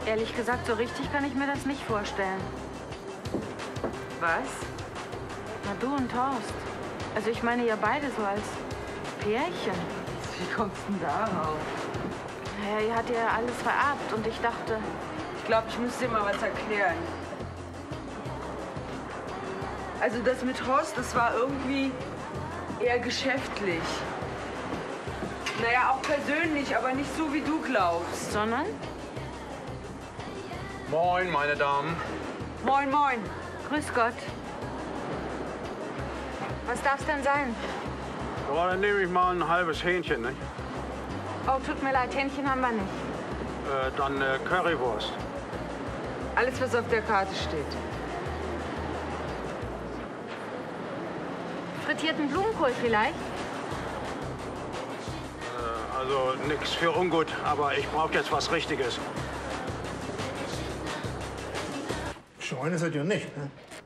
Ehrlich gesagt, so richtig kann ich mir das nicht vorstellen. Was? Na, du und Horst. Also ich meine ja beide so als Pärchen. Wie kommst du denn darauf? Naja, ihr hat ja alles vererbt und ich dachte... Ich glaube, ich müsste dir mal was erklären. Also das mit Horst, das war irgendwie eher geschäftlich. Naja, auch persönlich, aber nicht so, wie du glaubst. Sondern? Moin, meine Damen. Moin, moin. Grüß Gott. Was darf's denn sein? Ja, dann nehme ich mal ein halbes Hähnchen, ne? Oh, tut mir leid, Hähnchen haben wir nicht. Dann Currywurst. Alles, was auf der Karte steht. Frittierten Blumenkohl vielleicht? Also nix für ungut, aber ich brauche jetzt was Richtiges. Scheune seid ihr nicht, ne?